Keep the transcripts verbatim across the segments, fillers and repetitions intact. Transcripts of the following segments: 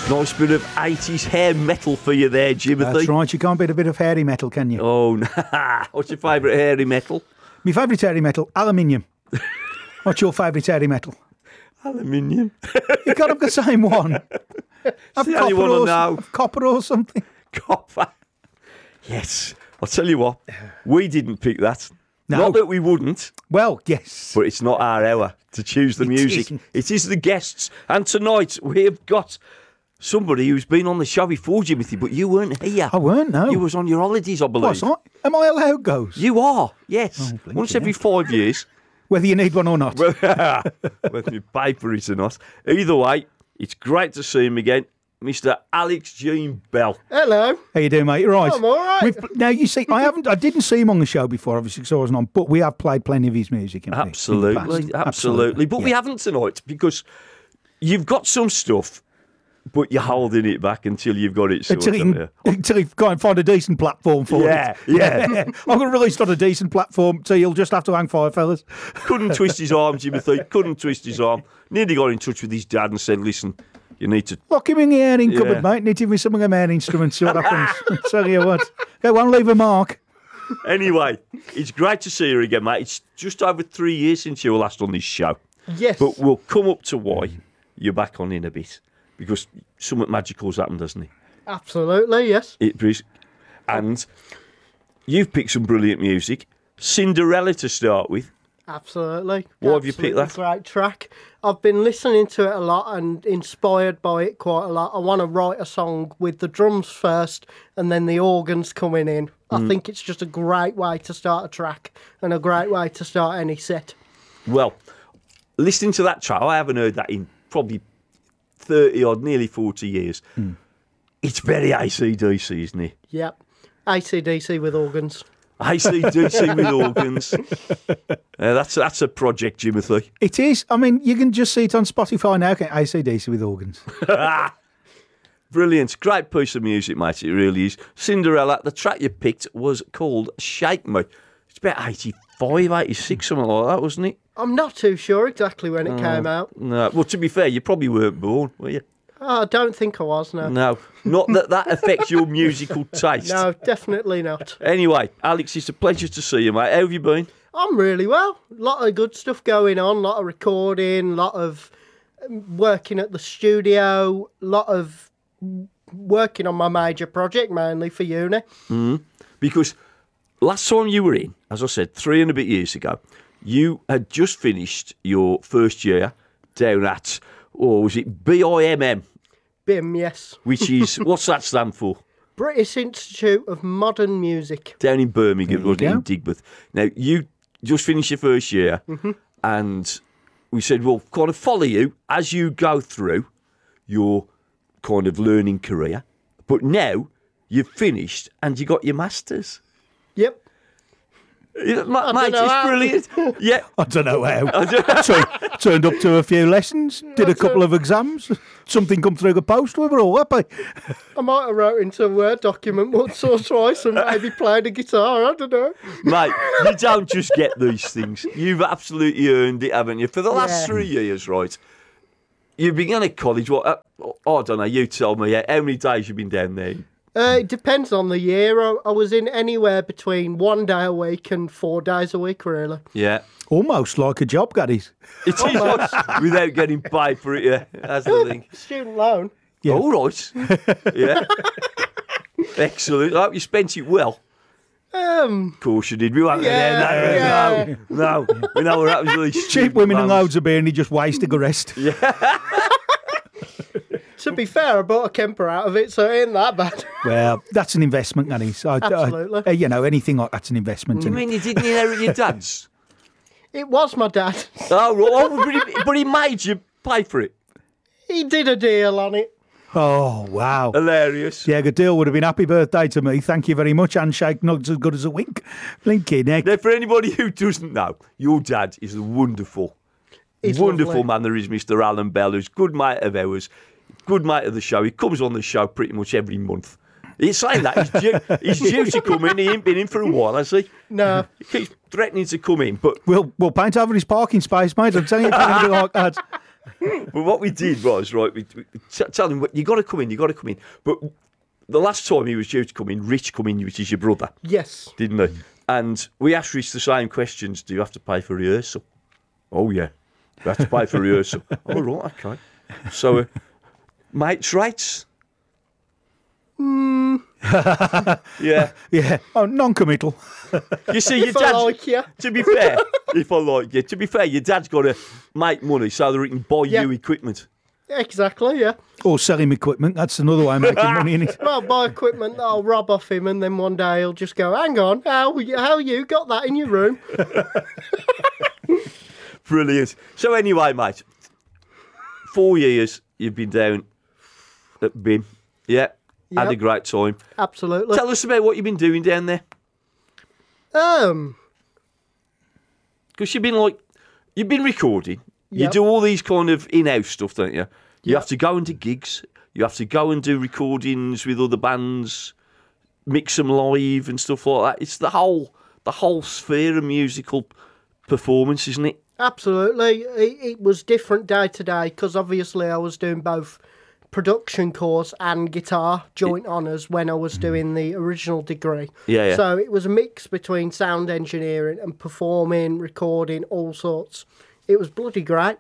Nice bit of eighties hair metal for you there, Jimothy. That's right, you can't beat a bit of hairy metal, can you? Oh, no. What's your favourite hairy metal? My favourite hairy metal, aluminium. What's your favourite hairy metal? Aluminium. You got up the same one. It's the only one I know. Copper or something. Copper. Yes. I'll tell you what, we didn't pick that. No. Not that we wouldn't, Well, yes. but it's not our hour to choose the It music. isn't. It is the guests. And tonight we've got somebody who's been on the show before, Jimothy, but you weren't here. I weren't, no. You was on your holidays, I believe. Was I? Am I allowed goes? You are, yes. Oh, blinking Once every five years. Whether you need one or not. Whether you pay for it or not. Either way, it's great to see him again. Mister Alex Jean Bell. Hello. How you doing, mate? You're right. I'm all right. We've, now you see, I haven't, I didn't see him on the show before, obviously, because I wasn't on. But we have played plenty of his music. In the- in the Absolutely, past. absolutely. But we yeah. haven't tonight because you've got some stuff, but you're holding it back until you've got it sorted. Until you, out. can, until you go and find a decent platform for Yeah, it. yeah. I'm going to release it on a decent platform, so you'll just have to hang fire, fellas. Couldn't twist his arm, Jimothy. Couldn't twist his arm. Nearly got in touch with his dad and said, "Listen, you need to." Lock him in the airing Yeah. cupboard, mate. Need to give me some of them air instruments, see what happens. Tell you what. Go on, leave a mark. Anyway, it's great to see you again, mate. It's just over three years since you were last on this show. Yes. But we'll come up to why you're back on in a bit. Because something magical's happened, doesn't it? Absolutely, yes. It is. And you've picked some brilliant music. Cinderella to start with. Absolutely. Why have you picked Absolutely that? Great track. I've been listening to it a lot and inspired by it quite a lot. I want to write a song with the drums first and then the organs coming in. I Mm. think it's just a great way to start a track and a great way to start any set. Well, listening to that track, I haven't heard that in probably thirty odd, nearly forty years. It's very A C D C, isn't it? Yep. A C D C with organs. A C D C with organs. Uh, that's that's a project, Jimothy. It is. I mean, you can just see it on Spotify now, can't you? A C D C with organs. Brilliant. Great piece of music, mate. It really is. Cinderella, the track you picked was called Shake Me. It's about eighty-five, eighty-six, something like that, wasn't it? I'm not too sure exactly when it Oh. came out. No. Well, to be fair, you probably weren't born, were you? Oh, I don't think I was, no. No. Not that that affects your musical taste. No, definitely not. Anyway, Alex, it's a pleasure to see you, mate. How have you been? I'm really well. A lot of good stuff going on, a lot of recording, a lot of um, working at the studio, a lot of working on my major project, mainly for uni. Because last time you were in, as I said, three and a bit years ago, you had just finished your first year down at, or was it B I M M, B I M, yes. which is, what's that stand for? British Institute of Modern Music. Down in Birmingham, There you wasn't it, in go. Digbeth. Now, you just finished your first year, and we said, well, kind of follow you as you go through your kind of learning career. But now you've finished and you got your masters. Yep. Yeah, ma- mate, know it's how. brilliant. Yeah. I don't know how. Tu- turned up to a few lessons, did a couple of exams. Something come through the post. We were all happy. I might have wrote into a Word document once or twice and maybe played a guitar, I don't know. Mate, you don't just get these things. You've absolutely earned it, haven't you? For the last Yeah. three years, right? You began at college, what? Uh, oh, I don't know, you tell me. uh, How many days you've been down there? Uh, it depends on the year. I, I was in anywhere between one day a week and four days a week, really. Yeah. Almost like a job, Gaddies. It is without getting paid for it, yeah. That's the thing. Student loan. Yeah. All right. Yeah. Excellent. I hope you spent it well. Um, Of course you did. We won't Yeah, no, yeah. no, no. We know what happens to these Cheap student women and loans. loads of beer, and he just wasted the rest. to be fair, I bought a Kemper out of it, so it ain't that bad. Well, that's an investment, Gaddies. I, Absolutely. I, you know, anything like that's an investment. I Isn't it? mean, you didn't inherit your dad's. It was my dad. Oh, right. Oh, but, he, but he made you pay for it. He did a deal on it. Oh, wow. Hilarious. Yeah, good deal would have been happy birthday to me. Thank you very much. Handshake, not as good as a wink. Blinky neck. Now, for anybody who doesn't know, your dad is a wonderful, He's wonderful lovely. man. There is Mister Alan Bell, who's good mate of ours, good mate of the show. He comes on the show pretty much every month. He's saying that. He's due, he's due to come in. He ain't been in for a while, has he? No. He keeps threatening to come in, but We'll, we'll paint over his parking space, mate. I'm telling you, if anybody like that. But what we did was, right, we, we t- tell him, you got to come in, you got to come in. But the last time he was due to come in, Rich come in, which is your brother, Yes. didn't he? And we asked Rich the same questions. Do you have to pay for rehearsal? Oh, yeah. You have to pay for rehearsal. Oh, right, okay. So, uh, mates' rates? Hmm. Yeah. Yeah. Oh, non-committal. You see, your If I dad. like you. To be fair, if I like you, to be fair, your dad's got to make money so that he can buy Yeah. you equipment. Exactly, yeah. Or sell him equipment. That's another way of making money, isn't it? Well, buy equipment that I'll rob off him, and then one day he'll just go, hang on, how, how you got that in your room? Brilliant. So anyway, mate, four years you've been down at B I M. Yeah, had a Yep. great time. Absolutely. Tell us about what you've been doing down there. Um, Because you've been like, you've been recording. You Yep. do all these kind of in-house stuff, don't you? You Yep. have to go and do gigs. You have to go and do recordings with other bands, mix them live and stuff like that. It's the whole, the whole sphere of musical performance, isn't it? absolutely. It, it was different day to day because obviously I was doing both production course and guitar joint honours when I was doing the original degree. Yeah, yeah. So it was a mix between sound engineering and performing, recording, all sorts. It was bloody great.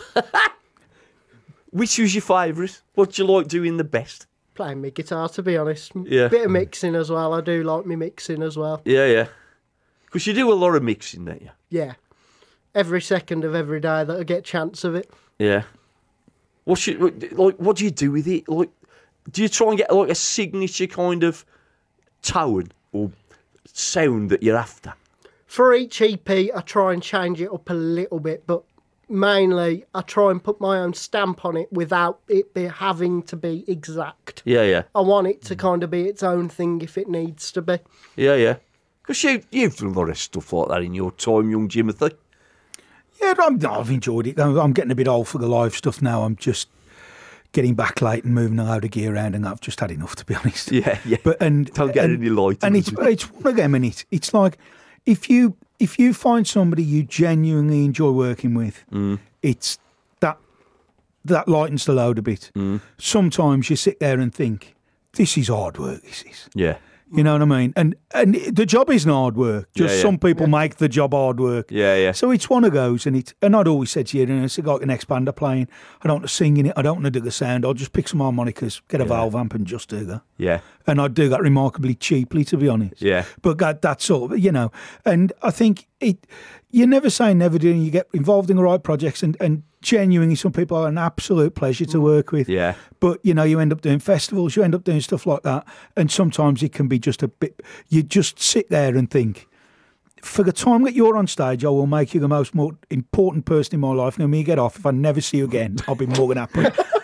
Which was your favourite? What do you like doing the best? Playing my guitar, to be honest. Yeah. Bit of mixing as well. I do like me mixing as well. Yeah, yeah. Because you do a lot of mixing, don't you? Yeah. Every second of every day that I get chance of it. Yeah. What's your, like? What do you do with it? Like, do you try and get like a signature kind of tone or sound that you're after? For each E P, I try and change it up a little bit, but mainly I try and put my own stamp on it without it be having to be exact. Yeah, yeah, I want it to kind of be its own thing if it needs to be. yeah, yeah. Because you you've done a lot of stuff like that in your time, young Jimothy. Yeah, I'm, I've enjoyed it. I'm, I'm getting a bit old for the live stuff now. I'm just getting back late and moving a load of gear around, and I've just had enough, to be honest. Yeah, yeah. But and Don't get and, any light. And it's it's one of them, and it's it's like if you if you find somebody you genuinely enjoy working with, Mm. it's that that lightens the load a bit. Mm. Sometimes you sit there and think, this is hard work. This is. Yeah, You know what I mean? And and the job isn't hard work. Just Yeah, yeah. some people make the job hard work. yeah, yeah. So it's one of those, and it. And I'd always said to you, and it's like an expander playing. I don't want to sing in it. I don't want to do the sound. I'll just pick some harmonicas, get a valve amp, and just do that. Yeah, And I'd do that remarkably cheaply, to be honest. yeah, But that, that's sort of, you know. And I think it. You never say never, do, and you get involved in the right projects, and and genuinely, some people are an absolute pleasure to work with. yeah, But, you know, you end up doing festivals, you end up doing stuff like that. And sometimes it can be just a bit, you just sit there and think, for the time that you're on stage, I will make you the most more important person in my life. And when you get off, if I never see you again, I'll be more than happy.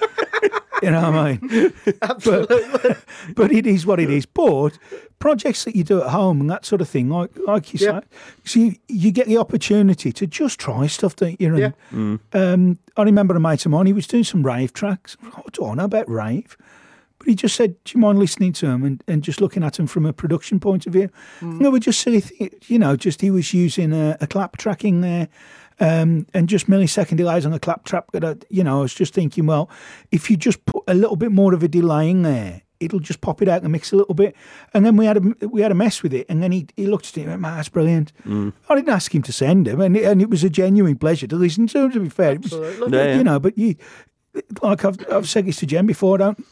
You know what I mean? Absolutely. But, but it is what it is. But projects that you do at home and that sort of thing, like like you Yeah. say, so you, you get the opportunity to just try stuff, don't you? And, Yeah. um, I remember a mate of mine, he was doing some rave tracks. What do I know about rave? But he just said, do you mind listening to him and, and just looking at him from a production point of view? And they were just silly things, you know, just he was using a, a clap tracking there. Um, and just millisecond delays on the clap trap. That I, you know, I was just thinking, well, if you just put a little bit more of a delay in there, it'll just pop it out and mix a little bit. And then we had a we had a mess with it. And then he he looked at it and went, man, that's brilliant. Mm. I didn't ask him to send him, and it, and it was a genuine pleasure to listen to him. To be fair, it was, Absolutely. Yeah, yeah. you know. But you, like I've I've said this to Jen before, I don't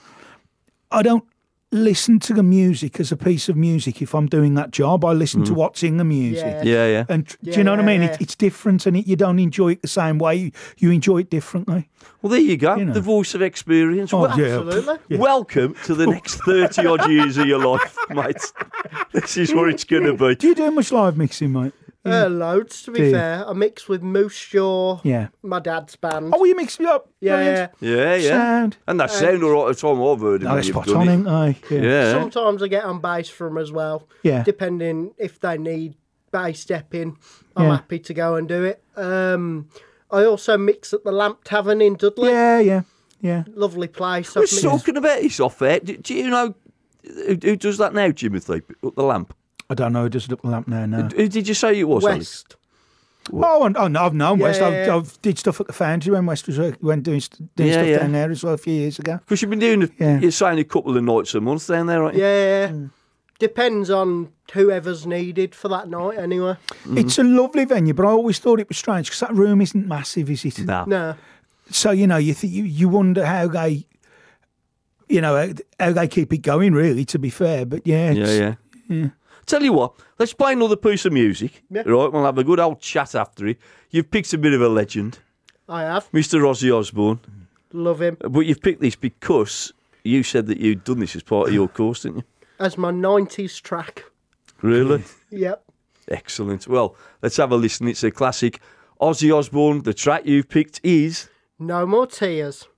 I don't listen to the music as a piece of music. If I'm doing that job, I listen to what's in the music. Yeah. yeah, yeah. And tr- do Yeah, you know what I mean? yeah, It, it's different, and it, you don't enjoy it the same way. You, you enjoy it differently. Well, there you go. You know. The voice of experience. Oh, Well, yeah. Absolutely. Yeah. Welcome to the next thirty odd years of your life, mate. This is what it's going to be. Do you do much live mixing, mate? Uh, loads, to be Do you? fair. I mix with Moose Jaw, Yeah. my dad's band. Oh, you mix me up. yeah, Brilliant. yeah. Yeah, yeah. Sound. And that sound all right at the time I've heard it. No, when that's you've spot done on, it. ain't I? Yeah. Yeah. Sometimes I get on bass from as well. Yeah. Depending if they need bass stepping, I'm Yeah. happy to go and do it. Um, I also mix at the Lamp Tavern in Dudley. Yeah, yeah, yeah. Lovely place. We're I've mixed- talking about this off air. Do, do you know who, who does that now, Jimothy? Up the lamp. I don't know. Just up the lamp now. Now. Who did you say it was? Alex? West. Oh, and, oh no, I've known West. I've, Yeah. I've did stuff at the Foundry when West was uh, when doing, st- doing Yeah, stuff yeah. down there as well a few years ago. Because you've been doing, a, Yeah. you're saying a couple of nights a month down there, aren't you? Yeah. Depends on whoever's needed for that night, anyway. It's a lovely venue, but I always thought it was strange because that room isn't massive, is it? No. No. So you know, you th- you you wonder how they, you know, how, how they keep it going. Really, to be fair, but yeah, Yeah, it's- yeah. yeah. Tell you what, let's play another piece of music. Yeah. Right, we'll have a good old chat after it. You've picked a bit of a legend, I have. Mister Ozzy Osbourne. Love him. But you've picked this because you said that you'd done this as part of your course, didn't you? As my nineties track. Really? Yep. Excellent. Well, let's have a listen. It's a classic. Ozzy Osbourne, the track you've picked is... No More Tears.